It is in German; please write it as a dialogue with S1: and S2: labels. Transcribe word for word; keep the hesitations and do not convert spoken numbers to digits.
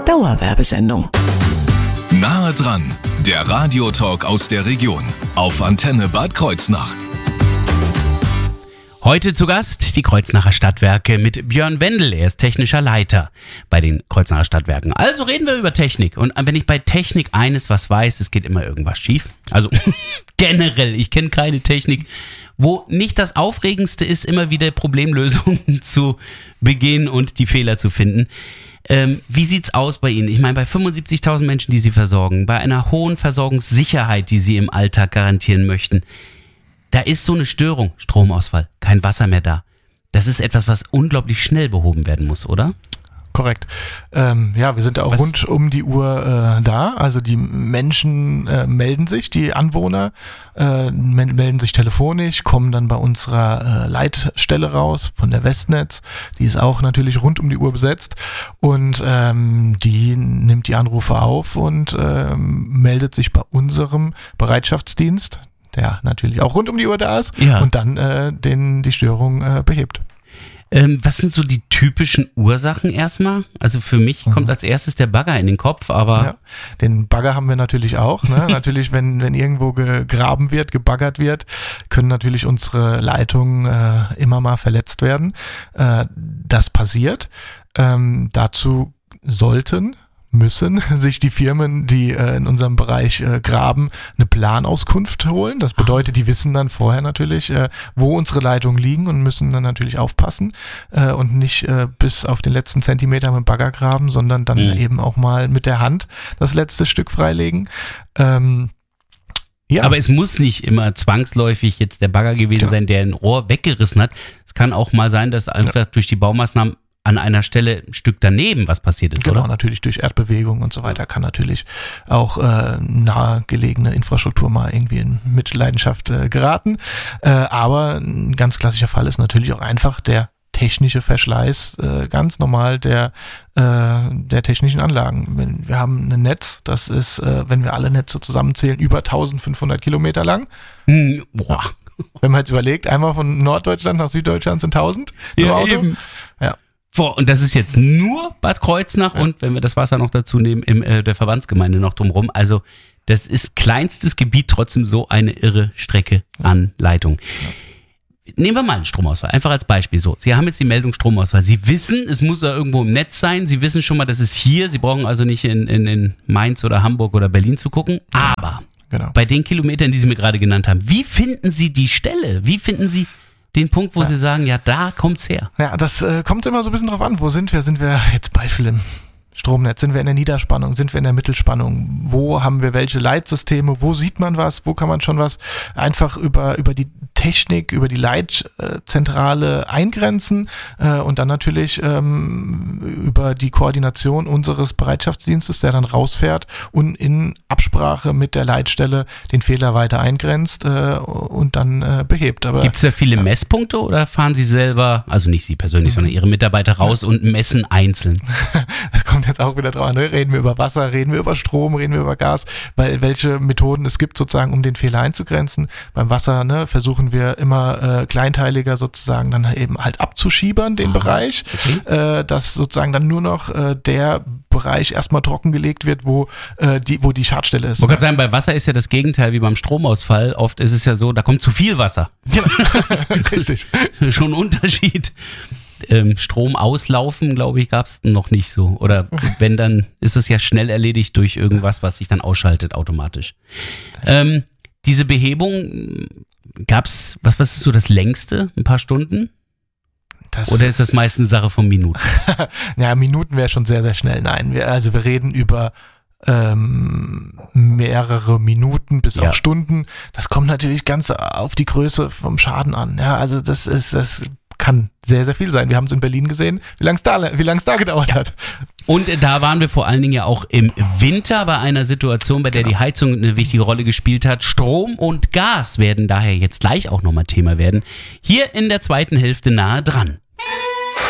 S1: Dauerwerbesendung.
S2: Nahe dran, der Radiotalk aus der Region auf Antenne Bad Kreuznach.
S3: Heute zu Gast die Kreuznacher Stadtwerke mit Björn Wendel. Er ist technischer Leiter bei den Kreuznacher Stadtwerken. Also reden wir über Technik. Und wenn ich bei Technik eines was weiß, es geht immer irgendwas schief. Also generell, ich kenne keine Technik, wo nicht das Aufregendste ist, immer wieder Problemlösungen zu begehen und die Fehler zu finden. Ähm, wie sieht's aus bei Ihnen? Ich meine, bei fünfundsiebzigtausend Menschen, die Sie versorgen, bei einer hohen Versorgungssicherheit, die Sie im Alltag garantieren möchten, da ist so eine Störung, Stromausfall, kein Wasser mehr da. Das ist etwas, was unglaublich schnell behoben werden muss, oder?
S4: Korrekt. Ähm, ja, wir sind da auch was? rund um die Uhr äh, da. Also die Menschen äh, melden sich, die Anwohner äh, melden sich telefonisch, kommen dann bei unserer äh, Leitstelle raus von der Westnetz. Die ist auch natürlich rund um die Uhr besetzt und ähm, die nimmt die Anrufe auf und ähm, meldet sich bei unserem Bereitschaftsdienst, der natürlich auch rund um die Uhr da ist, ja. und dann äh, den, die Störung äh, behebt.
S3: Ähm, was sind so die typischen Ursachen erstmal? Also für mich mhm. kommt als erstes der Bagger in den Kopf, aber...
S4: Ja, den Bagger haben wir natürlich auch. Ne? Natürlich, wenn, wenn irgendwo gegraben wird, gebaggert wird, können natürlich unsere Leitungen äh, immer mal verletzt werden. Äh, das passiert. Ähm, dazu sollten... müssen sich die Firmen, die äh, in unserem Bereich äh, graben, eine Planauskunft holen. Das bedeutet, die wissen dann vorher natürlich, äh, wo unsere Leitungen liegen und müssen dann natürlich aufpassen äh, und nicht äh, bis auf den letzten Zentimeter mit dem Bagger graben, sondern dann mhm. eben auch mal mit der Hand das letzte Stück freilegen. Ähm,
S3: Ja. Aber es muss nicht immer zwangsläufig jetzt der Bagger gewesen ja. sein, der ein Rohr weggerissen hat. Es kann auch mal sein, dass einfach ja. durch die Baumaßnahmen an einer Stelle ein Stück daneben was passiert ist,
S4: genau,
S3: oder?
S4: Natürlich durch Erdbewegung und so weiter kann natürlich auch äh, nahegelegene Infrastruktur mal irgendwie in Mitleidenschaft äh, geraten. Äh, aber ein ganz klassischer Fall ist natürlich auch einfach der technische Verschleiß, äh, ganz normal der, äh, der technischen Anlagen. Wir haben ein Netz, das ist, äh, wenn wir alle Netze zusammenzählen, über eintausendfünfhundert Kilometer lang.
S3: Hm, boah.
S4: Wenn man jetzt überlegt, einmal von Norddeutschland nach Süddeutschland sind tausend im
S3: ja,
S4: Auto.
S3: Eben.
S4: Ja.
S3: Und das ist jetzt nur Bad Kreuznach ja. und wenn wir das Wasser noch dazu nehmen, in äh, der Verbandsgemeinde noch drumherum. Also das ist kleinstes Gebiet, trotzdem so eine irre Strecke an Leitung. Ja. Nehmen wir mal einen Stromausfall, einfach als Beispiel so. Sie haben jetzt die Meldung Stromausfall. Sie wissen, es muss da irgendwo im Netz sein. Sie wissen schon mal, das ist hier. Sie brauchen also nicht in, in, in Mainz oder Hamburg oder Berlin zu gucken. Aber genau. bei den Kilometern, die Sie mir gerade genannt haben, wie finden Sie die Stelle? Wie finden Sie den Punkt, wo ja. Sie sagen, ja, da kommt's her?
S4: Ja, das äh, kommt immer so ein bisschen drauf an. Wo sind wir? Sind wir jetzt Beispiel im Stromnetz? Sind wir in der Niederspannung? Sind wir in der Mittelspannung? Wo haben wir welche Leitsysteme? Wo sieht man was? Wo kann man schon was einfach über, über die Technik, über die Leitzentrale eingrenzen äh, und dann natürlich ähm, über die Koordination unseres Bereitschaftsdienstes, der dann rausfährt und in Absprache mit der Leitstelle den Fehler weiter eingrenzt äh, und dann äh, behebt.
S3: Gibt es da viele ja. Messpunkte oder fahren Sie selber, also nicht Sie persönlich, mhm. sondern Ihre Mitarbeiter raus ja. und messen einzeln?
S4: Das kommt jetzt auch wieder drauf an, ne? Reden wir über Wasser, reden wir über Strom, reden wir über Gas, weil welche Methoden es gibt sozusagen, um den Fehler einzugrenzen. Beim Wasser ne, versuchen wir immer äh, kleinteiliger sozusagen dann eben halt abzuschiebern, den Aha, Bereich, okay. äh, dass sozusagen dann nur noch äh, der Bereich erstmal trockengelegt wird, wo, äh, die, wo die Schadstelle ist.
S3: Ich wollte sagen, bei Wasser ist ja das Gegenteil wie beim Stromausfall. Oft ist es ja so, da kommt zu viel Wasser.
S4: Ja, richtig.
S3: Schon ein Unterschied. Ähm, Strom auslaufen, glaube ich, gab es noch nicht so. Oder wenn, dann ist es ja schnell erledigt durch irgendwas, was sich dann ausschaltet automatisch. Ähm, diese Behebung, gab's, was, was ist so das längste? Ein paar Stunden? Das Oder ist das meistens Sache von Minuten?
S4: Ja, Minuten wäre schon sehr, sehr schnell. Nein, wir, also wir reden über ähm, mehrere Minuten bis ja. auch Stunden. Das kommt natürlich ganz auf die Größe vom Schaden an. Ja, also das ist, das kann sehr, sehr viel sein. Wir haben es in Berlin gesehen, wie lange es da, wie lange es da gedauert hat.
S3: Und da waren wir vor allen Dingen ja auch im Winter bei einer Situation, bei der genau. die Heizung eine wichtige Rolle gespielt hat. Strom und Gas werden daher jetzt gleich auch nochmal Thema werden. Hier in der zweiten Hälfte nahe dran.